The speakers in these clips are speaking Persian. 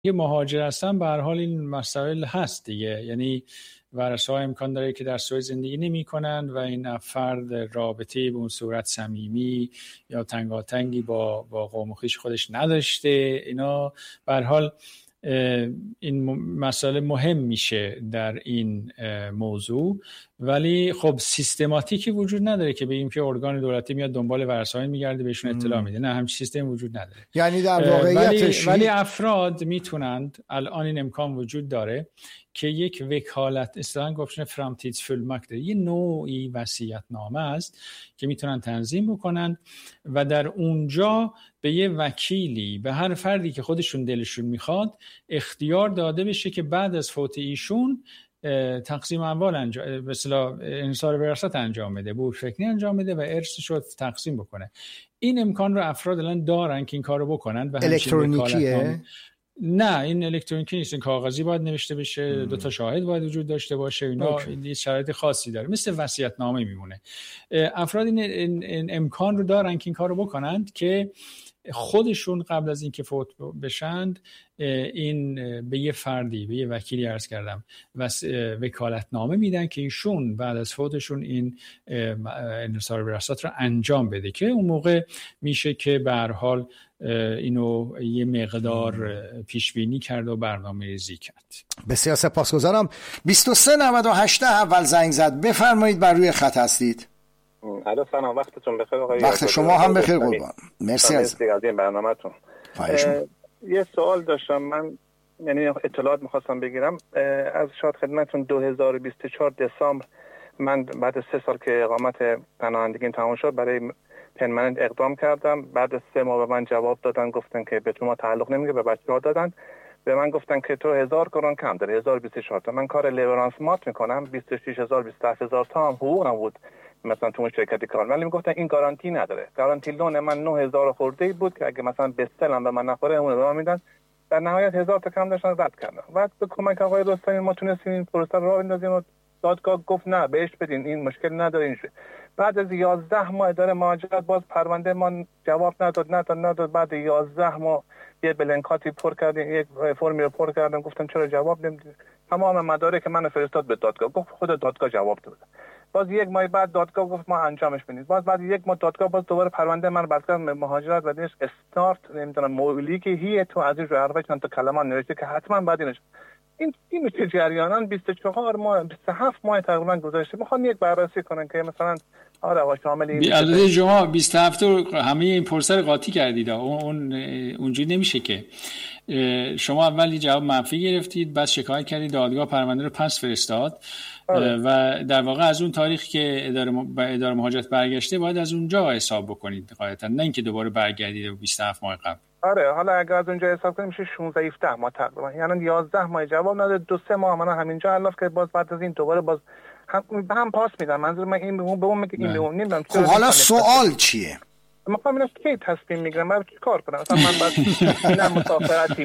یه مهاجر هستن به هر حال این مسائل هست دیگه، یعنی ورثه‌ها امکان داره که در سوئد زندگی نمی‌کنند و این فرد رابطه به اون صورت صمیمی یا تنگاتنگی با قوم و خویش خودش نداشته. اینا به هر حال این مسئله مهم میشه در این موضوع، ولی خب سیستماتیکی وجود نداره که بگیم که ارگان دولتی میاد دنبال ورثه‌ها میگرده بهشون اطلاع میده. نه، همچین سیستم وجود نداره. یعنی در واقعیتش ولی افراد میتونند، الان این امکان وجود داره که یک وکالت، اصطلاحاً گفتن فرامتیدسفولماکت، یه نوعی وصیت‌نامه است که میتونن تنظیم بکنن و در اونجا به یه وکیلی، به هر فردی که خودشون دلشون میخواد، اختیار داده بشه که بعد از فوت ایشون تقسیم اموال انجام، مثلا انحصار وراثت انجام بده، بورفکری انجام بده و ارثش رو تقسیم بکنه. این امکان رو افراد الان دارن که این کارو بکنن. و الکترونیکیه؟ نه، این الکترونیکی نیست، این کاغذی باید نوشته بشه، 2 تا شاهد باید وجود داشته باشه، اینا یه شرایط خاصی داره، مثل وصیت‌نامه میمونه. افراد این امکان رو دارن که این کارو بکنند که خودشون قبل از اینکه فوت بشند این به یه فردی، به یه وکیلی عرض کردم، وکالتنامه میدن که ایشون بعد از فوتشون این انحصار وراثت رو انجام بده، که اون موقع میشه که به هر حال اینو یه مقدار پیش بینی کرد و برنامه‌ریزی کرد. بسیار سپاسگزارم. 2398 اول زنگ زد، بفرمایید، بر روی خط هستید. الو، سلام، وقتتون بخیر آقای. وقت شما هم بخیر قربان. مرسی از این برنامه‌تون. یه سوال داشتم من، یعنی اطلاعات می‌خواستم بگیرم از شاد خدمتتون. 2024 دسامبر من بعد از 3 سال که اقامت پناهندگی تمام شد برای پرمننت اقدام کردم. بعد از 3 ماه به من جواب دادن، گفتن که به شما تعلق نمیگیره، به بچه‌ها دادن. به من گفتن که تو 1000 کرون کم داری، 1024 تا. من کار لیورانس مات میکنم، 26000 27000 تا هم حقوقم بود مثلا تو شرکت کار، ولی میگفتن این گارانتی نداره. گارانتی لون من 9000 خورده بود که اگه مثلا بستلم به من نخوره اون رو میدن. در نهایت 1000 تا کم داشتن، رد کردم. بعد به کمک آقای رستمی ما تونستیم این پروسه رو راه بندازیم و دادگاه گفت نه بهش بدین، این مشکل نداره. این شد. بعد از 11 ماه اداره مهاجرت باز پرونده ما جواب نداد. بعد 11 ماه یه بلنکاتی پر کردیم، یک فرمی رو پر کردم، گفتم چرا جواب نمیدید؟ تمام مدارک من فرستاد به دادگاه، گفت خود دادگاه جواب داد. باز 1 ماه بعد دادگاه گفت ما انجامش بدید. باز بعد 1 ماه دادگاه باز دوباره پرونده من بس کردم به مهاجرت و دیش استارت نمیدونم مولی که هی تو از رو حرفا چند تا کلمه نوشته که حتما بعد این میشه جریانان 24 ماه 27 ماه تقریبا گذشته. میخوام یک بررسی کنن که مثلا آره شامل این البته شما 27 رو همه این پرسر قاطی کردید، اونجوری نمیشه که شما اولی جواب منفی گرفتید، بعد شکایت کردید، دادگاه پرونده رو پس فرستاد و در واقع از اون تاریخی که اداره مهاجرت برگشته باید از اونجا حساب بکنید قاعدتا، نه اینکه دوباره برگردید 27 ماه قبل. آره، حالا اگر از اونجا حساب کنیم میشه 16 17 ماه تقریبا، یعنی 11 ماه جواب نداد. 2-3 ماه من همینجا الاف که باز بعد از این دوباره باز هم پاس میدن. منظور من این به اون میگه این به اون نمیدونم. خب حالا سوال چیه؟ میخوام اینو کی تصمیم میگیرم، من چیکار کنم؟ مثلا من بعد اینم مسافرتی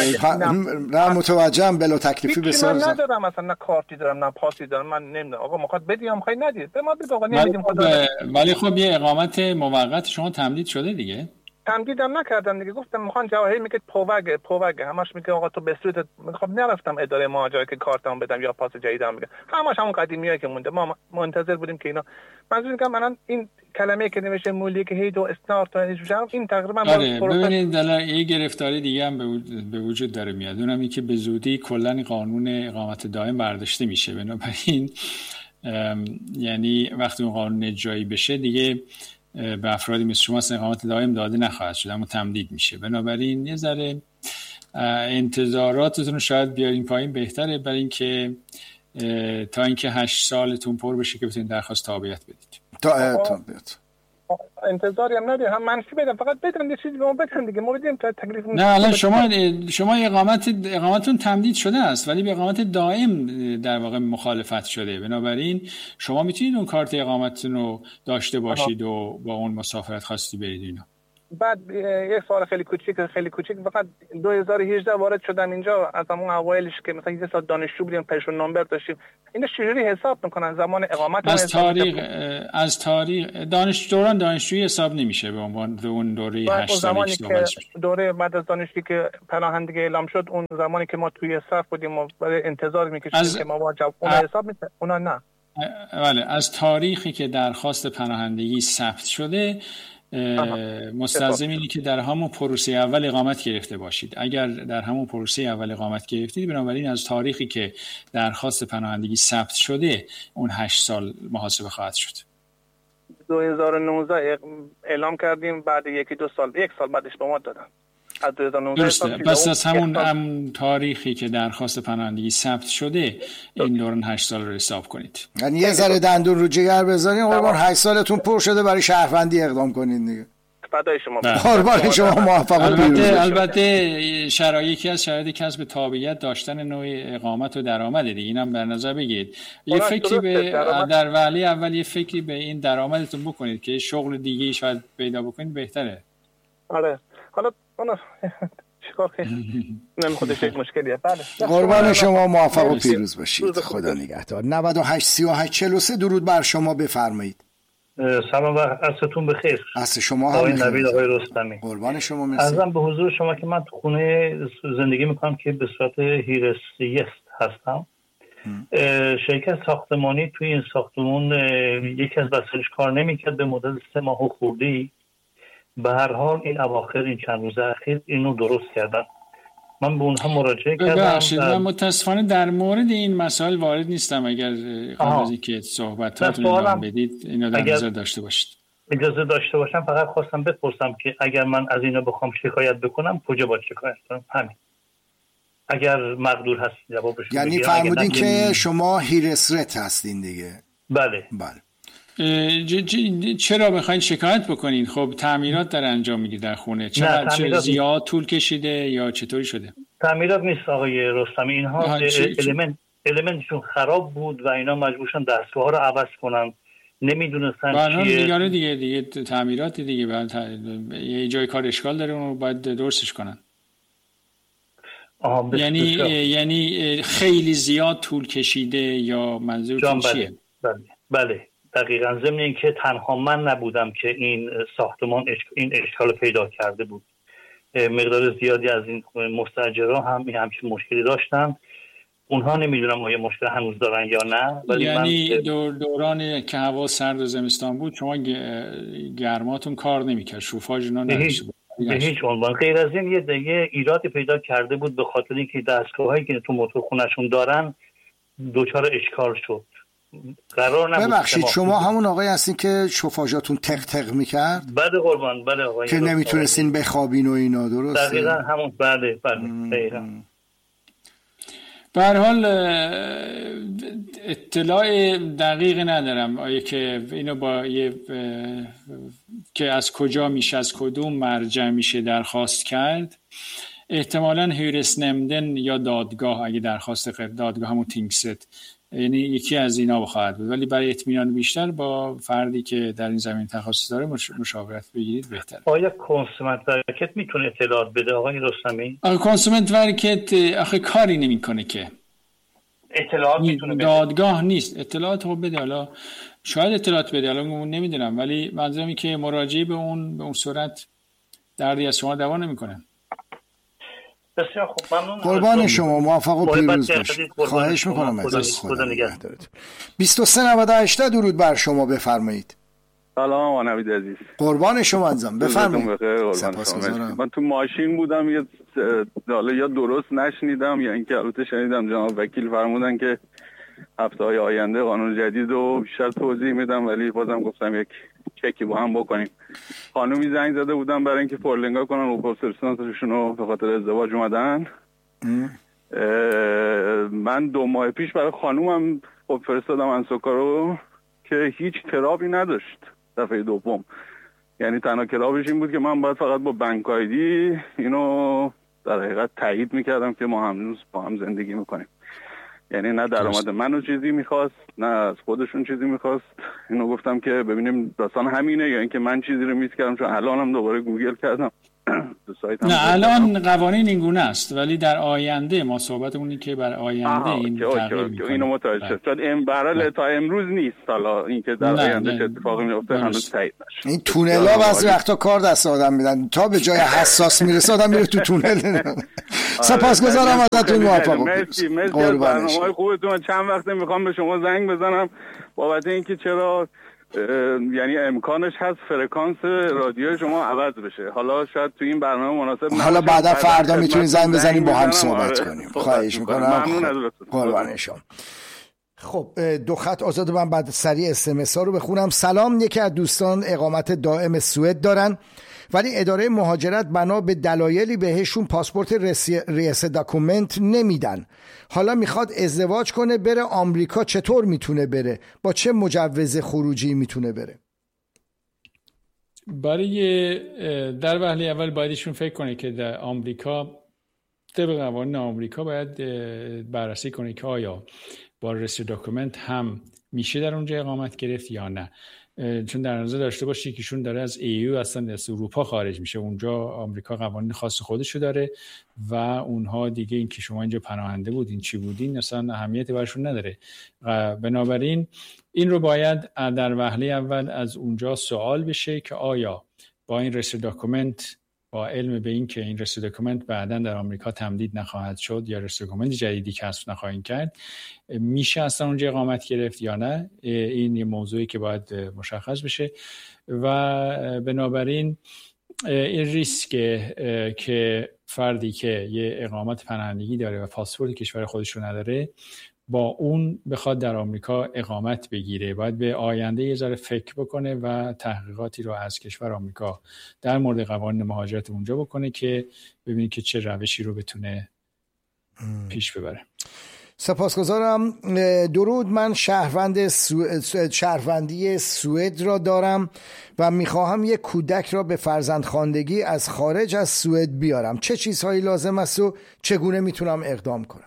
میرم، نه متوجهم، بلا تکلیفی بسیار من ندارم، مثلا نه کارتی دارم نه پاسی دارم، من نمیدونم. آقا میخواد بدیم میخوای ندید، به ما بگو آقا نمیدیم. ولی خب یه اقامت موقت شما تمدید شده دیگه. تمدیدم نکردم دیگه، گفتم میخوان جواهری میگه پووگه همش میگه آقا تو به صورت. خب نرفتم اداره مهاجرت که کارتمو بدم یا پاس جدیدم میگه، همش همون قدیمیه که مونده. ما منتظر بودیم که اینا، منظور میگم من این کلمه که نوشته مولی که هی دو استارت این تقریبا ببینید یه گرفتاری دیگه هم به وجود داره میاد، اونم این که به زودی کلا قانون اقامت دائم برداشته میشه. بنابراین یعنی وقتی اون قانون اجرایی بشه دیگه به افرادی مثل شما اقامت دائم داده نخواهد شد، اما تمدید میشه. بنابراین یه ذره انتظاراتتون رو شاید بیارین پایین بهتره، برای اینکه تا اینکه 8 سالتون پر بشه که بتونید درخواست تابعیت بدید. تابعیت انتظاری هم نداره، هم منفی بدم، فقط بدن یه چیزی به ما بدن دیگه، ما بدیم تا تکلیف. نه الان شما اقامتتون تمدید شده است ولی به اقامت دائم در واقع مخالفت شده. بنابراین شما میتونید اون کارت اقامتتون رو داشته باشید و با اون مسافرت خواستی برید اینا. بعد یک سوال خیلی کوچیک فقط 2018 وارد شدم اینجا، از همون اوایلش که مثلا یه سال دانشجو بودیم پنشن نامبر داشتیم، اینا چجوری حساب میکنن زمان اقامت؟ از تاریخ دوران دانشجویی حساب نمیشه به عنوان اون دوره 8 ساله که دوره بعد از دانشجویی که پناهندگی اعلام شد، اون زمانی که ما توی صف بودیم و برای انتظار میکشیدیم که ما واجب اون حساب میشه، اونا نه. بله، از تاریخی که درخواست پناهندگی ثبت شده مستلزم اینه که در همون پروسه اول اقامت گرفته باشید. اگر در همون پروسه اول اقامت گرفتید، بنابراین از تاریخی که درخواست پناهندگی ثبت شده اون 8 سال محاسبه خواهد شد. 2019 اعلام کردیم، بعد یک سال بعدش به ما دادن. از 2019 بس از همون تاریخی که درخواست پناهندگی ثبت شده این دوران 8 سال رو حساب کنید. یعنی یه ذره دندون رو جگر بذارین، قربان 8 سالتون پر شده برای شهروندی اقدام کنین دیگه. فدای شما. قربان شما، موفق و پیروز باشید. البته یکی از شرایط کسب تابعیت داشتن نوع اقامت و درآمد دیگه، اینم در نظر بگیرید. یه فکری به در وهله اول یه فکری به این درآمدتون بکنید که شغل دیگه شاید پیدا بکنید بهتره. آره. حالا اون چیکار کنیم؟ من خودش یک مشکلیه. بله. قربان شما، موفق و پیروز باشید. خدا نگهدار. 98 38 43 درود بر شما، بفرمایید. سلام و عصرتون بخیر. عصر شما هم آقای نوید، آقای رستمی. قربان شما، مرسی. عرضم به حضور شما که من تو خونه زندگی میکنم که به صورت هیرسیست هستم. شرکت ساختمانی توی این ساختمون یکی از وسایلش کار نمیکرد به مدت 3 ماه خوردی. به هر حال این اواخر، این چند روز اخیر اینو درست کردن. من به اونها مراجعه کردم. من متاسفانه در مورد این مسائل وارد نیستم. اگر قبل از اینکه صحبتاتون ادامه بدید اینو در نظر داشته باشید. اجازه داشته باشم فقط خواستم بپرسم که اگر من از اینا بخوام شکایت بکنم کجا باید شکایت کنم؟ همین. اگر مقدور هستید جوابش بدید. یعنی فرمودین که شما هیرسرت هستین دیگه؟ بله. چرا بخواید شکایت بکنین؟ خب تعمیرات در انجام میگیره در خونه. چرا زیاد طول کشیده یا چطوری شده؟ تعمیرات نیست آقای رستمی، اینها المنتشون خراب بود و اینا مجبورشن دستگاه ها رو عوض کنن، نمیدونستن چیه دیگه تعمیرات دیگه یه جای کار اشکال داره، اون رو باید درستش کنن. یعنی خیلی زیاد طول کشیده یا منظورتون چیه؟ بله دقیقاً. ضمن این که تنها من نبودم که این ساختمان این اشکال پیدا کرده بود. مقدار زیادی از این مستاجرها هم همچین مشکلی داشتن. اونها نمیدونم آیا مشکل هنوز دارن یا نه. یعنی دوران که هوا سرد و زمستان بود شما گرماتون کار نمیکرد، شوفاژ اینا نداشت؟ به هیچ عنوان. غیر از این یه دیگه ایرادی پیدا کرده بود به خاطر اینکه دستگاهایی که تو موتور خونه‌شون دارن دچار اشکال شد. قرار نبود. ببخشید شما همون آقای هستین که شوفاژاتون تق تق میکرد؟ بله قربان، بله آقای. که نمیتونستین بخوابین و اینا، درسته؟ دقیقاً همون. بله دقیقاً. به هر حال اطلاع دقیق ندارم آیا که اینو با که از کجا میشه، از کدوم مرجع میشه درخواست کرد. احتمالاً هیرسنمدن یا دادگاه، اگه درخواست دادگاه همون تینگست، یعنی یکی از اینا بخواهد بود. ولی برای اطمینان بیشتر با فردی که در این زمین تخصص داره مشاورت بگیرید بهتره. آیا کنسومنت ورکت میتونه اطلاعات بده آقای رستمی؟ کنسومنت ورکت آخه کاری نمیکنه که. اطلاعات میتونه بده. دادگاه نیست. اطلاعات رو بده، حالا شاید اطلاعات بده، حالا نمیدونم، ولی منظورم که مراجعه به اون صورت دردی از شما دوا نمیکنه. بسیار خوب، ممنون. قربان شما، موفق و پیروز باشید. خواهش میکنم ازت. خدا نگهدارت. 2398 درود بر شما، بفرمایید. سلام آقا نوید عزیز. قربان شما عزیزم، بفرمایید. من تو ماشین بودم، یا درست نشنیدم یا اینکه البته شنیدم جناب وکیل فرمودن که هفته‌های آینده قانون جدید رو بیشتر توضیح میدم، ولی بازم گفتم یک چکی با هم بکنیم. خانومی زنگ زده بودن برای اینکه پرلنگا کنن و پرسرسانسشون رو به خاطر ازدواج اومدن. من 2 ماه پیش برای خانومم فرستادم انسوکا رو که هیچ ترابی نداشت. دفعه دوم یعنی تنها کلابش این بود که من باید فقط با بانک آیدی اینو در حقیقت تایید میکردم که ما هنوز با هم زندگی میکنیم. یعنی نه درآمد منو چیزی میخواست نه از خودشون چیزی میخواست. اینو گفتم که ببینیم داستان همینه یا اینکه من چیزی رو میس کردم، چون الانم دوباره گوگل کردم. نه الان قوانین این گونه است، ولی در آینده ما صحبتمون اینه که بر آینده این تغییر میکنه. اینو متوجه شد. چون این برای تا امروز نیست، حالا اینکه در آینده چه اتفاقی میفته هنوز تایید نشده. این تونلا بعضی وقتا کار دست آدم میدن، تا به جای حساس میرسه آدم میره تو تونل. سپاسگزارم ازتون، موفق باشید. مرسی از برنامه‌های خوبتون. چند وقته میخوام به شما زنگ بزنم بابت اینکه چرا یعنی امکانش هست فرکانس رادیو شما عوض بشه. حالا شاید تو این برنامه مناسب نباشه، حالا بعدا فردا میتونید زنگ بزنیم با هم صحبت کنیم. خواهش میکنم. ممنون ازتون. قربان شما. خب دو خط آزاد، من بعد سریع SMS ها رو بخونم. سلام، یکی از دوستان اقامت دائم سوئد دارن ولی اداره مهاجرت بنا به دلایلی بهشون پاسپورت ریس داکومنت نمیدن. حالا میخواد ازدواج کنه بره آمریکا، چطور میتونه بره؟ با چه مجوز خروجی میتونه بره؟ برای در وهله اول باید ایشون فکر کنه که در آمریکا طبق قوانین آمریکا باید بررسی کنه که آیا با ریس داکومنت هم میشه در اونجا اقامت گرفت یا نه. چون در نظر داشته باشی که ایشون داره از EU اصلا از اروپا خارج میشه، اونجا آمریکا قوانین خاص خودشو داره و اونها دیگه این که شما اینجا پناهنده بودین چی بودین اصلا اهمیتی براشون نداره. بنابراین این رو باید در وهله اول از اونجا سوال بشه که آیا با این ریس داکومنت، با علم به این که این ریس داکومنت بعداً در آمریکا تمدید نخواهد شد یا ریس داکومنت جدیدی کسب نخواهید کرد، میشه اصلا اونجا اقامت گرفت یا نه. این یه موضوعی که باید مشخص بشه و بنابراین این ریسک که فردی که یه اقامت پناهندگی داره و پاسپورت کشور خودش رو نداره با اون بخواد در آمریکا اقامت بگیره، باید به آینده یه ذره فکر بکنه و تحقیقاتی رو از کشور آمریکا در مورد قوانین مهاجرت اونجا بکنه که ببینید که چه روشی رو بتونه پیش ببره. سپاسگزارم. درود، من شهروندی سوئد را دارم و میخواهم یک کودک را به فرزندخواندگی از خارج از سوئد بیارم. چه چیزهایی لازم است و چگونه میتونم اقدام کنم؟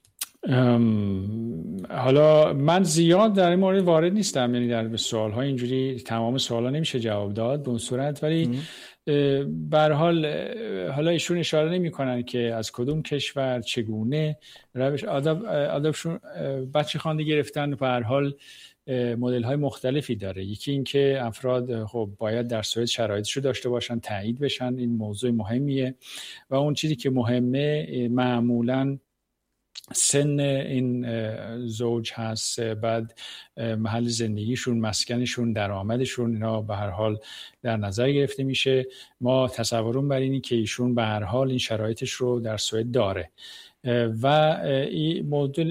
حالا من زیاد در این مورد وارد نیستم، یعنی در سوال‌ها اینجوری تمام سوال‌ها نمیشه جواب داد به اون صورت، ولی به هر حال حالا ایشون اشاره نمی‌کنن که از کدوم کشور چگونه روش آدابشون بچه خوانده گرفتن. به هر حال مدل‌های مختلفی داره. یکی این که افراد خب باید در سوئد شرایطش رو داشته باشن، تایید بشن، این موضوع مهمیه و اون چیزی که مهمه معمولاً سن این زوج هست، بعد محل زندگیشون، مسکنشون، درآمدشون، اینا به هر حال در نظر گرفته میشه. ما تصورون بر اینی که ایشون به هر حال این شرایطش رو در سوئد داره و این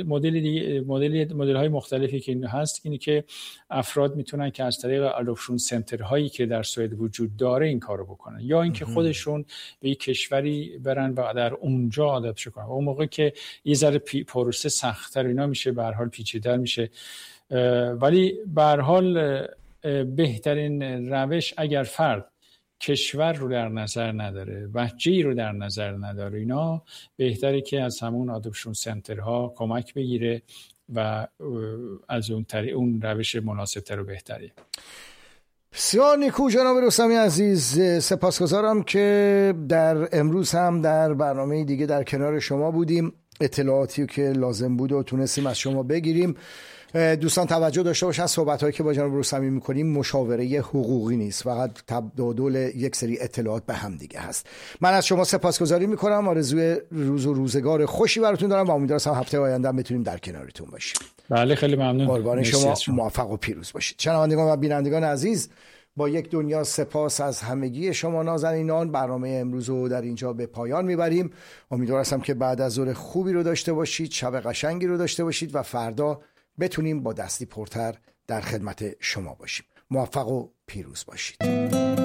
مدل های مختلفی که این هست اینه که افراد میتونن که از طریق آدوپشن سنترهایی که در سوئد وجود داره این کارو بکنن یا اینکه خودشون به یک کشوری برن و در اونجا آداپته کنن. اون موقع که یه ذره پروسه سخت‌تر اینا میشه، به هر حال پیچیده‌تر میشه، ولی به هر حال بهترین روش اگر فرد کشور رو در نظر نداره، بچه‌ای رو در نظر نداره، اینا بهتره که از همون آدوپشن سنترها کمک بگیره و از اون روش مناسب‌تر و بهتری. بسیار نیکو جناب رستمی عزیز، سپاسگزارم که در امروز هم در برنامه دیگه در کنار شما بودیم، اطلاعاتی که لازم بود و تونستیم از شما بگیریم. دوستان توجه داشته باشن صحبت‌هایی که با جناب رستمی می‌کنیم مشاوره حقوقی نیست، فقط تبادل یک سری اطلاعات به هم دیگه هست. من از شما سپاسگزاری می‌کنم، آرزوی روز و روزگار خوشی براتون دارم و امیدوارم هفته آینده هم بتونیم در کنارتون باشیم. بله خیلی ممنون. قربان شما، موفق و پیروز باشید. شنوندگان و بینندگان عزیز، با یک دنیا سپاس از همگی شما نازنینان، برنامه امروز رو در اینجا به پایان میبریم. امیدوارم که بعد از ظهر خوبی رو داشته باشید، شب قشنگی رو داشته باشید و فردا بتونیم با دستی پرتر در خدمت شما باشیم. موفق و پیروز باشید.